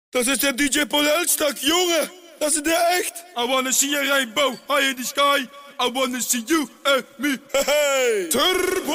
Das ist der DJ Paul Elstak, Junge! Das ist der echt! I wanna see a rainbow high in the sky. I wanna see you and me. Hey! Turbo!